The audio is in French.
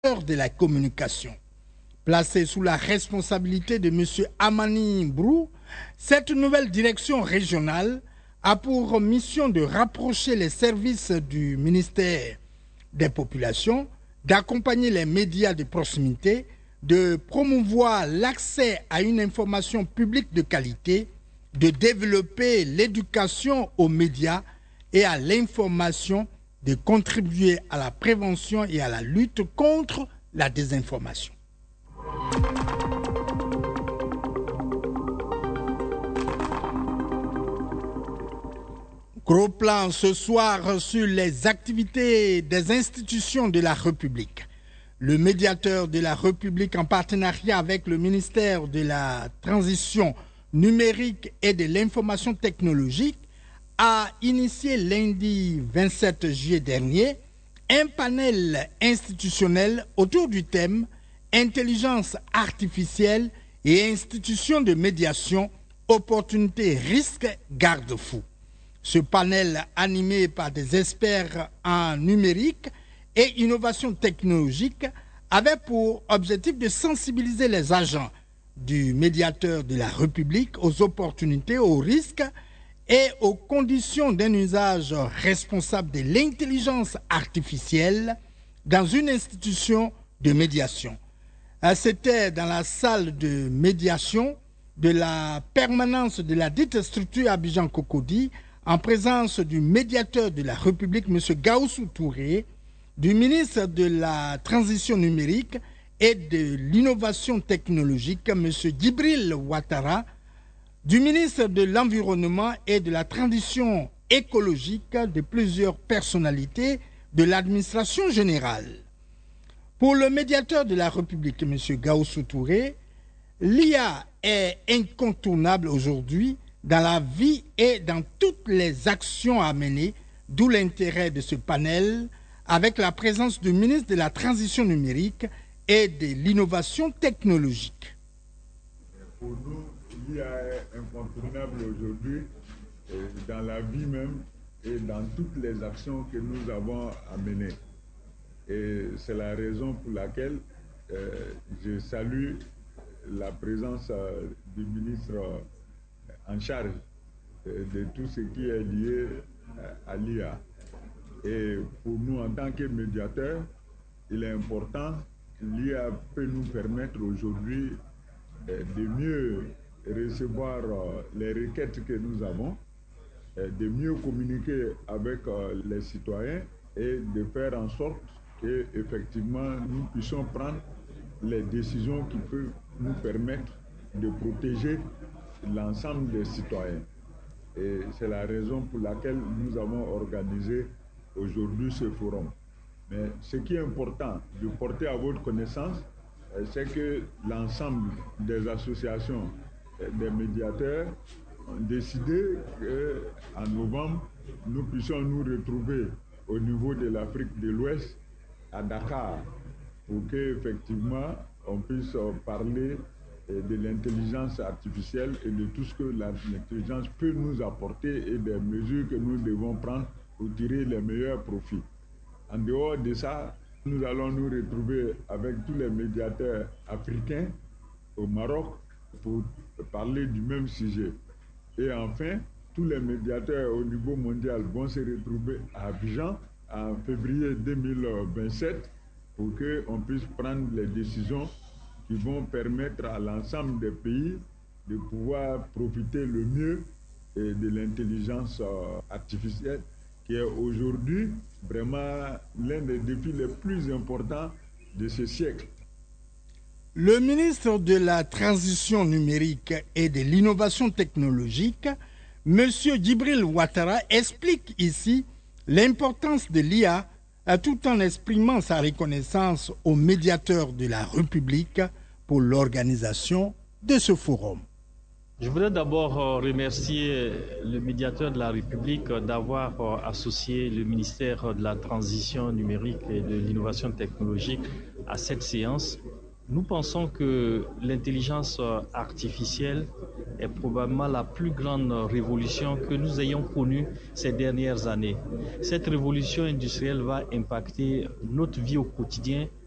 de la communication. Placée sous la responsabilité de M. Amani Brou, cette nouvelle direction régionale a pour mission de rapprocher les services du ministère des Populations, d'accompagner les médias de proximité, de promouvoir l'accès à une information publique de qualité, de développer l'éducation aux médias et à l'information, de contribuer à la prévention et à la lutte contre la désinformation. Gros plan ce soir sur les activités des institutions de la République. Le médiateur de la République, en partenariat avec le ministère de la Transition numérique et de l'information technologique, a initié lundi 27 juillet dernier un panel institutionnel autour du thème Intelligence artificielle et institutions de médiation, opportunités, risques, garde-fous. Ce panel, animé par des experts en numérique et innovation technologique, avait pour objectif de sensibiliser les agents du médiateur de la République aux opportunités, aux risques et aux conditions d'un usage responsable de l'intelligence artificielle dans une institution de médiation. C'était dans la salle de médiation de la permanence de la dite structure Abidjan-Cocody, en présence du médiateur de la République, M. Gaussou Touré, du ministre de la Transition numérique et de l'Innovation technologique, M. Djibril Ouattara, du ministre de l'Environnement et de la Transition écologique, de plusieurs personnalités de l'administration générale. Pour le médiateur de la République, M. Gaussou Touré, l'IA est incontournable aujourd'hui dans la vie et dans toutes les actions à mener, d'où l'intérêt de ce panel avec la présence du ministre de la Transition numérique et de l'Innovation technologique. Pour nous, l'IA est incontournable aujourd'hui dans la vie même et dans toutes les actions que nous avons à mener. Et c'est la raison pour laquelle je salue la présence du ministre en charge de tout ce qui est lié à l'IA. Et pour nous, en tant que médiateurs, il est important, l'IA peut nous permettre aujourd'hui de mieux recevoir les requêtes que nous avons, de mieux communiquer avec les citoyens et de faire en sorte qu'effectivement nous puissions prendre les décisions qui peuvent nous permettre de protéger l'ensemble des citoyens. Et c'est la raison pour laquelle nous avons organisé aujourd'hui ce forum. Mais ce qui est important de porter à votre connaissance, c'est que l'ensemble des associations des médiateurs ont décidé qu'en novembre, nous puissions nous retrouver au niveau de l'Afrique de l'Ouest, à Dakar, pour qu'effectivement on puisse parler de l'intelligence artificielle et de tout ce que l'intelligence peut nous apporter et des mesures que nous devons prendre pour tirer les meilleurs profits. En dehors de ça, nous allons nous retrouver avec tous les médiateurs africains au Maroc pour parler du même sujet. Et enfin, tous les médiateurs au niveau mondial vont se retrouver à Abidjan en février 2027 pour qu'on puisse prendre les décisions qui vont permettre à l'ensemble des pays de pouvoir profiter le mieux de l'intelligence artificielle qui est aujourd'hui vraiment l'un des défis les plus importants de ce siècle. Le ministre de la Transition numérique et de l'Innovation technologique, M. Djibril Ouattara, explique ici l'importance de l'IA tout en exprimant sa reconnaissance au médiateur de la République pour l'organisation de ce forum. Je voudrais d'abord remercier le médiateur de la République d'avoir associé le ministère de la Transition numérique et de l'Innovation technologique à cette séance. Nous pensons que l'intelligence artificielle est probablement la plus grande révolution que nous ayons connue ces dernières années. Cette révolution industrielle va impacter notre vie au quotidien